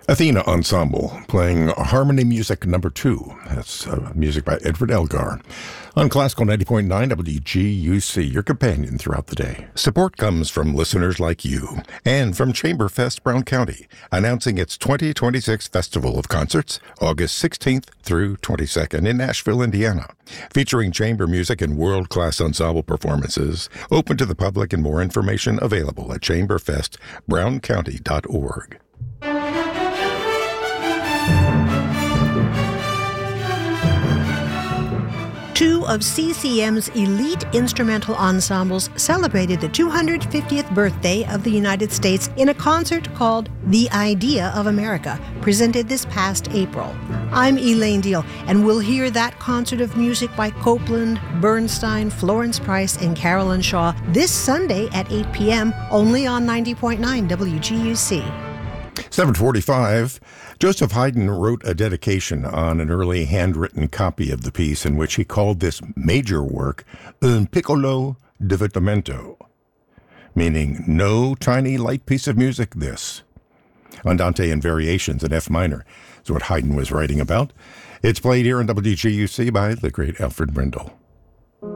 Athena Ensemble, playing Harmony Music Number 2. That's music by Edward Elgar. On Classical 90.9 WGUC, your companion throughout the day. Support comes from listeners like you and from Chamberfest Brown County, announcing its 2026 Festival of Concerts, August 16th through 22nd in Nashville, Indiana, featuring chamber music and world-class ensemble performances, open to the public, and more information available at chamberfestbrowncounty.org. Two of CCM's elite instrumental ensembles celebrated the 250th birthday of the United States in a concert called The Idea of America, presented this past April. I'm Elaine Deal, and we'll hear that concert of music by Copland, Bernstein, Florence Price, and Carolyn Shaw this Sunday at 8 p.m., only on 90.9 WGUC. 7:45, Joseph Haydn wrote a dedication on an early handwritten copy of the piece in which he called this major work un piccolo divertimento, meaning no tiny light piece of music, this. Andante and Variations in F minor is what Haydn was writing about. It's played here on WGUC by the great Alfred Brindle.